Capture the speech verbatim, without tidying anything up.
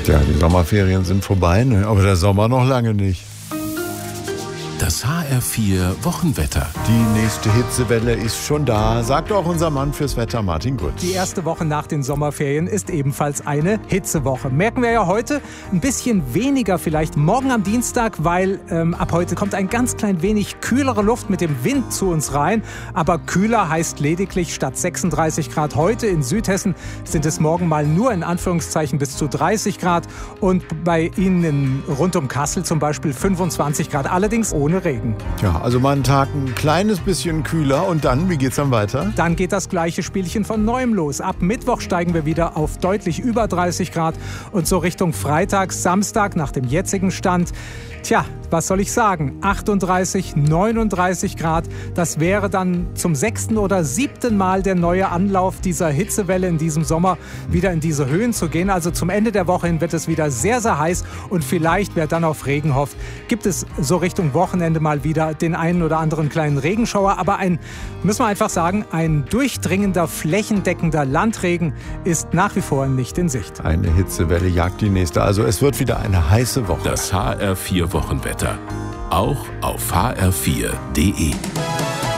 Tja, die Sommerferien sind vorbei, ne? Aber der Sommer noch lange nicht. Das H R vier Wochenwetter. Die nächste Hitzewelle ist schon da, sagt auch unser Mann fürs Wetter, Martin Gutz. Die erste Woche nach den Sommerferien ist ebenfalls eine Hitzewoche. Merken wir ja heute ein bisschen weniger vielleicht morgen am Dienstag, weil ähm, ab heute kommt ein ganz klein wenig kühlere Luft mit dem Wind zu uns rein. Aber kühler heißt lediglich statt sechsunddreißig Grad heute in Südhessen sind es morgen mal nur in Anführungszeichen bis zu dreißig Grad. Und bei Ihnen rund um Kassel zum Beispiel fünfundzwanzig Grad, allerdings ohne Regen. Ja, also mal einen Tag ein kleines bisschen kühler und dann, wie geht's dann weiter? Dann geht das gleiche Spielchen von neuem los. Ab Mittwoch steigen wir wieder auf deutlich über dreißig Grad und so Richtung Freitag, Samstag nach dem jetzigen Stand. Tja, was soll ich sagen? achtunddreißig, neununddreißig Grad. Das wäre dann zum sechsten oder siebten Mal der neue Anlauf dieser Hitzewelle in diesem Sommer, wieder in diese Höhen zu gehen. Also zum Ende der Woche hin wird es wieder sehr, sehr heiß und vielleicht, wer dann auf Regen hofft, gibt es so Richtung Wochenende mal wieder den einen oder anderen kleinen Regenschauer. Aber ein, müssen wir einfach sagen, ein durchdringender, flächendeckender Landregen ist nach wie vor nicht in Sicht. Eine Hitzewelle jagt die nächste. Also es wird wieder eine heiße Woche. Das H R vier Wochenwetter. Auch auf h r vier punkt d e.